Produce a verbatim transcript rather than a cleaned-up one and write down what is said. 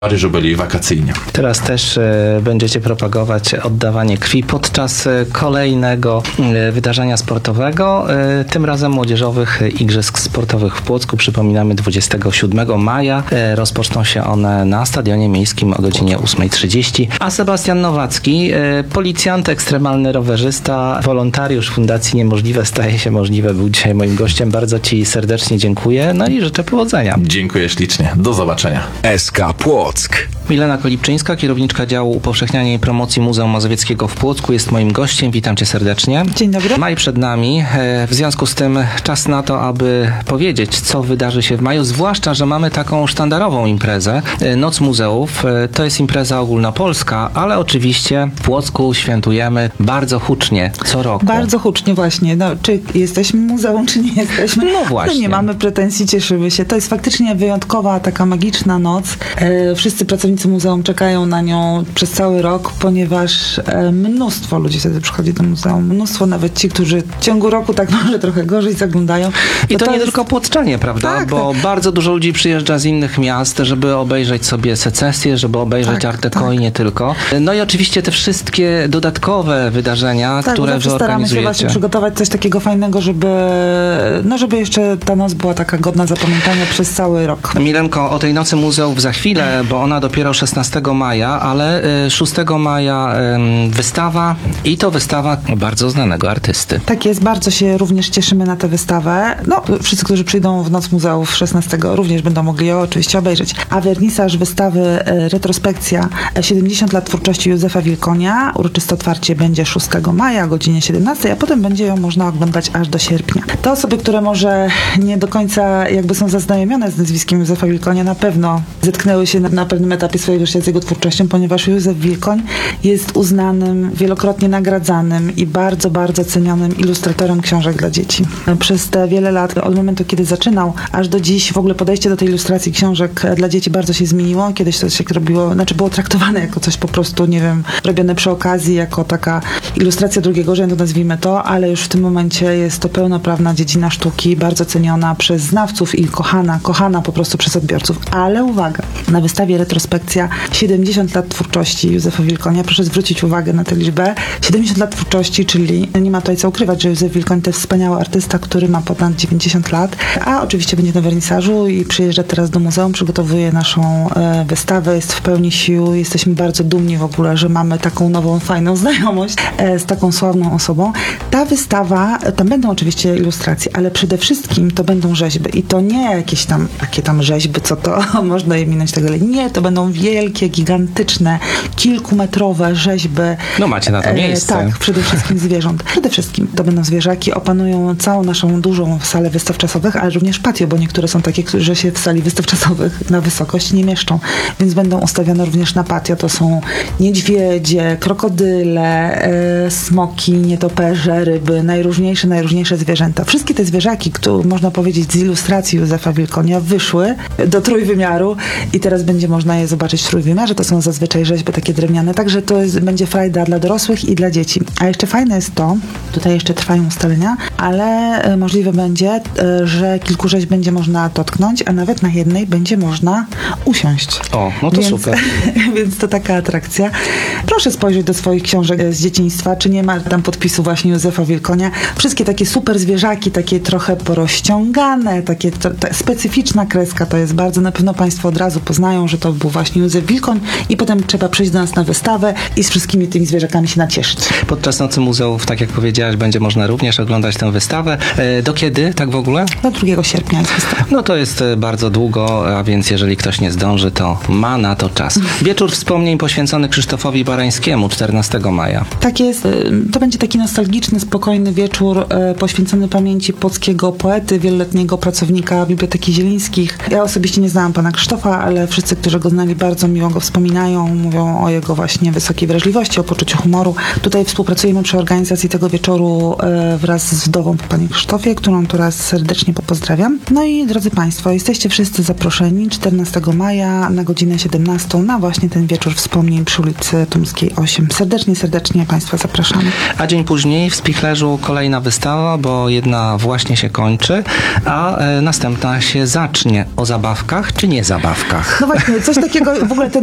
Paryżu byli wakacyjnie. Teraz też e, będziecie propagować oddawanie krwi podczas e, kolejnego e, wydarzenia sportowego, e, tym razem młodzieżowych Igrzysk Sportowych w Płocku. Przypominamy, dwudziestego siódmego maja. E, rozpoczną się one na Stadionie Miejskim o godzinie ósma trzydzieści. A Sebastian Nowacki, e, policjant, ekstremalny rowerzysta, wolontariusz Fundacji Niemożliwe staje się możliwe, był dzisiaj moim gościem. Bardzo Ci serdecznie dziękuję, no i życzę powodzenia. Dziękuję ślicznie. Do zobaczenia. S K Płock. Milena Kolibczyńska, kierowniczka działu upowszechniania i promocji Muzeum Mazowieckiego w Płocku, jest moim gościem. Witam Cię serdecznie. Dzień dobry. Maj przed nami. W związku z tym czas na to, aby powiedzieć, co wydarzy się w maju, zwłaszcza, że mamy taką sztandarową imprezę. Noc Muzeów. To jest impreza ogólnopolska, ale oczywiście w Płocku świętujemy bardzo hucznie, co roku. Bardzo hucznie właśnie. No, czy jesteśmy muzeum, czy nie jesteśmy? No właśnie. No nie mamy pretensji, cieszymy się. To jest faktycznie wyjątkowa, taka magiczna noc. E, wszyscy pracownicy muzeum czekają na nią przez cały rok, ponieważ e, mnóstwo ludzi wtedy przychodzi do muzeum. Mnóstwo, nawet ci, którzy w ciągu roku tak może trochę gorzej zaglądają. I to, to nie jest... tylko płocczanie, prawda? Tak, Bo tak. bardzo dużo ludzi przyjeżdża z innych miast, żeby obejrzeć sobie secesję, żeby obejrzeć Tak, Art Deco tak. i nie tylko. No i oczywiście te wszystkie dodatkowe wydarzenia, Tak, które wy staramy się organizujecie. właśnie przygotować coś takiego fajnego, żeby, no żeby jeszcze ta noc była taka godna zapamiętania przez cały rok. Milenko, o tej Nocy Muzeów za chwilę, bo ona dopiero szesnastego maja, ale szóstego maja wystawa i to wystawa bardzo znanego artysty. Tak jest, bardzo się również cieszymy na tę wystawę. No, wszyscy, którzy przyjdą w Noc Muzeów szesnastego również będą mogli ją oczywiście obejrzeć. A wernisaż wystawy e, retrospekcja siedemdziesiąt lat twórczości Józefa Wilkonia. Uroczyste otwarcie będzie szóstego maja o godzinie siedemnastej, a potem będzie ją można oglądać aż do sierpnia. Te osoby, które może nie do końca jakby są zaznajomione z nazwiskiem Józefa Wilkonia, na pewno zetknęły się na, na pewnym etapie swojego życia z jego twórczością, ponieważ Józef Wilkoń jest uznanym, wielokrotnie nagradzanym i bardzo, bardzo cenionym ilustratorem książek dla dzieci. Przez te wiele lat, od momentu, kiedy zaczynał, aż do dziś w ogóle podejście do tej ilustracji książek dla dzieci bardzo się zmieniło. Kiedyś to się robiło, znaczy było traktowane jako coś po prostu, nie wiem, robione przy okazji, jako taka ilustracja drugiego rzędu, nazwijmy to, ale już w tym momencie jest to pełnoprawna dziedzina sztuki, bardzo ceniona przez znawców i kochana, kochana po prostu przez odbiorców. Ale uwaga, na wystawie retrospekcja siedemdziesiąt lat twórczości Józefa Wilkonia. Proszę zwrócić uwagę na tę liczbę. siedemdziesiąt lat twórczości, czyli nie ma tutaj co ukrywać, że Józef Wilkoń to jest wspaniały artysta, który ma ponad dziewięćdziesiąt lat, a oczywiście będzie na wernisażu i przyjeżdża teraz do muzeum, przygotowuje naszą e, wystawę, jest w pełni sił. Jesteśmy bardzo dumni w ogóle, że mamy taką nową, fajną znajomość e, z taką sławną osobą. Ta wystawa, tam będą oczywiście ilustracje, ale przede wszystkim to będą rzeźby i to nie jakieś tam, jakie tam rzeźby, co to można je minąć tak dalej. Nie, to będą wielkie, gigantyczne, kilkumetrowe rzeźby. No macie na to miejsce. E, tak, przede wszystkim zwierząt. Przede wszystkim to będą zwierzaki, opanują całą naszą dużą salę wystaw czasowych, ale również patio, bo niektóre są takie, że się w sali wystaw czasowych na wysokość nie mieszczą, więc będą ustawione również na patio. To są niedźwiedzie, krokodyle, e, smoki, nietoperze, ryby, najróżniejsze, najróżniejsze zwierzęta. Wszystkie te zwierzaki, które można powiedzieć z ilustracji Józefa Wilkonia, wyszły do trójwymiaru i teraz będzie można je zobaczyć w trójwymiarze. To są zazwyczaj rzeźby takie drewniane, także to jest, będzie frajda dla dorosłych i dla dzieci. A jeszcze fajne jest to, tutaj jeszcze trwają ustalenia, ale e, możliwe będzie, e, że kilku rzeźb będzie można dotknąć, a nawet na jednej będzie można usiąść. O, no to więc, super. Więc to taka atrakcja. Proszę spojrzeć do swoich książek z dzieciństwa, czy nie ma tam podpisu właśnie Józefa Wilkonia. Wszystkie takie super zwierzaki, takie trochę porozciągane, takie to, ta specyficzna kreska to jest bardzo, na pewno Państwo od razu poznają, że to był właśnie Józef Wilkoń i potem trzeba przyjść do nas na wystawę i z wszystkimi tymi zwierzakami się nacieszyć. Podczas Nocy Muzeów, tak jak powiedziałaś, będzie można również oglądać tę wystawę. Do kiedy tak w ogóle? Do drugiego sierpnia jest wystawa. No to jest bardzo długo, a więc jeżeli ktoś nie zdąży, to ma na to czas. Wieczór wspomnień poświęcony Krzysztofowi Barańskiemu czternastego maja. Tak jest. To będzie taki nostalgiczny, spokojny wieczór e, poświęcony pamięci płockiego poety, wieloletniego pracownika Biblioteki Zielińskich. Ja osobiście nie znałam pana Krzysztofa, ale wszyscy, którzy go znali, bardzo miło go wspominają, mówią o jego właśnie wysokiej wrażliwości, o poczuciu humoru. Tutaj współpracujemy przy organizacji tego wieczoru e, wraz z wdową po panie Krzysztofie, którą tu raz serdecznie pozdrawiam. No i drodzy Państwo, jesteście wszyscy zaproszeni czternastego maja na godzinę siedemnastą na właśnie ten wieczór wspomnień przy ulicy Tumskiej osiem. Serdecznie, serdecznie Państwa zapraszamy. A dzień później w Spichlerzu kolejna wystawa, bo jedna właśnie się kończy, a e, następna się zacznie. O zabawkach czy nie zabawkach? No właśnie, Coś takiego, w ogóle ten